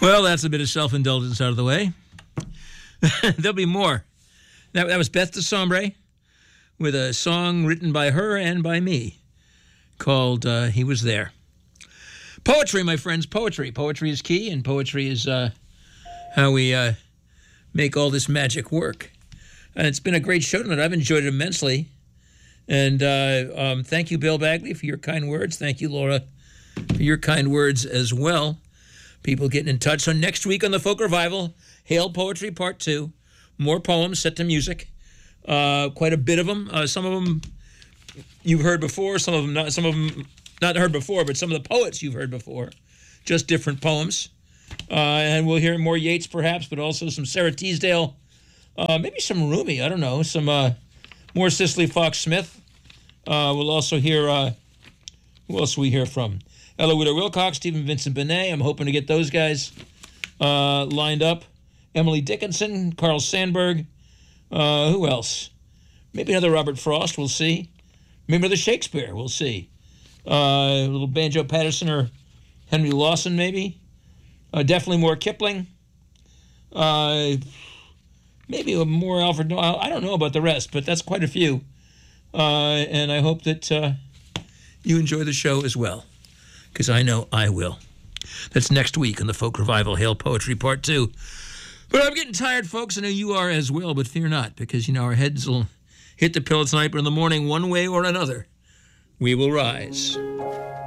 Well, that's a bit of self-indulgence out of the way. There'll be more. That was Beth DeSombre with a song written by her and by me called He Was There. Poetry, my friends, poetry. Poetry is key, and poetry is how we make all this magic work. And it's been a great show tonight. I've enjoyed it immensely. And thank you, Bill Bagley, for your kind words. Thank you, Laura, for your kind words as well. People getting in touch. So next week on the Folk Revival, Hail Poetry Part 2. More poems set to music. Quite a bit of them. Some of them you've heard before. Some of them not heard before, but some of the poets you've heard before. Just different poems. And we'll hear more Yeats perhaps, but also some Sarah Teasdale. Maybe some Rumi. I don't know. Some more Cicely Fox Smith. We'll also hear... who else we hear from? Ella Widow Wilcox, Stephen Vincent Benet. I'm hoping to get those guys lined up. Emily Dickinson, Carl Sandburg. Who else? Maybe another Robert Frost. We'll see. Maybe another Shakespeare. We'll see. A little Banjo Patterson or Henry Lawson, maybe. Definitely more Kipling. Maybe more Alfred Noel. I don't know about the rest, but that's quite a few. And I hope that you enjoy the show as well, because I know I will. That's next week on the Folk Revival Hail Poetry Part 2. But I'm getting tired, folks. I know you are as well, but fear not, because, our heads will hit the pillow tonight, but in the morning, one way or another, we will rise.